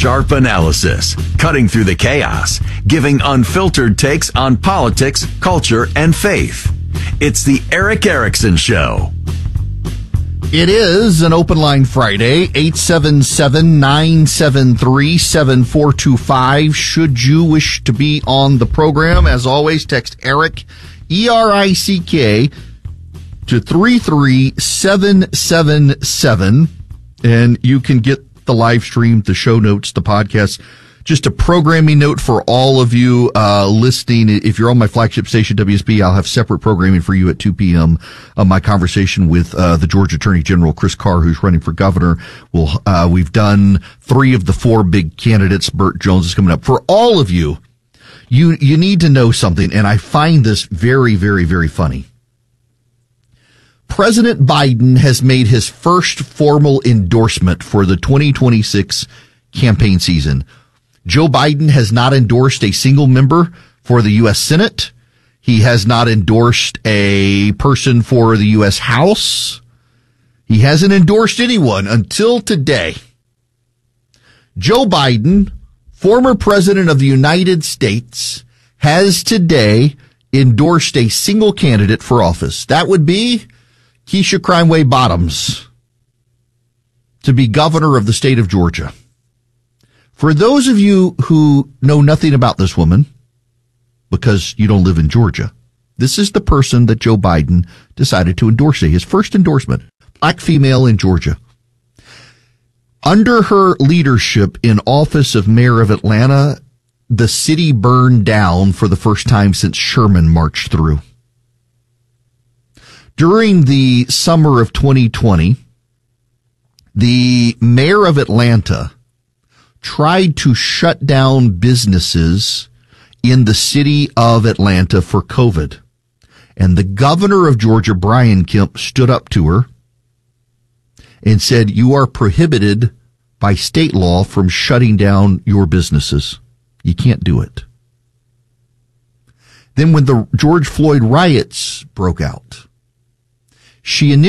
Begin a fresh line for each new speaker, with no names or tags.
Sharp analysis, cutting through the chaos, giving unfiltered takes on politics, culture, and faith. It's the Erick Erickson Show.
It is an Open Line Friday, 877-973-7425. Should you wish to be on the program, as always, text Erick, E-R-I-C-K, to 33777, and you can get the live stream, the show notes, the podcast. Just a programming note for all of you listening. If you're on my flagship station, WSB, I'll have separate programming for you at 2 p.m. My conversation with the Georgia Attorney General, Chris Carr, who's running for governor. We've done 3 of the 4 big candidates. Burt Jones is coming up. For all of you, you need to know something, and I find this very, very, very funny. President Biden has made his first formal endorsement for the 2026 campaign season. Joe Biden has not endorsed a single member for the U.S. Senate. He has not endorsed a person for the U.S. House. He hasn't endorsed anyone until today. Joe Biden, former president of the United States, has today endorsed a single candidate for office. That would be Keisha Crimeway Bottoms to be governor of the state of Georgia. For those of you who know nothing about this woman, because you don't live in Georgia, this is the person that Joe Biden decided to endorse, his first endorsement, black female in Georgia. Under her leadership in office of mayor of Atlanta, the city burned down for the first time since Sherman marched through. During the summer of 2020, the mayor of Atlanta tried to shut down businesses in the city of Atlanta for COVID. And the governor of Georgia, Brian Kemp, stood up to her and said, "You are prohibited by state law from shutting down your businesses. You can't do it." Then when the George Floyd riots broke out, she initiated